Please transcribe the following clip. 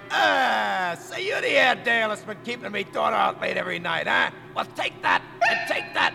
So you're the Airedale that's been keeping me daughter out late every night, huh? Well, take that and take that.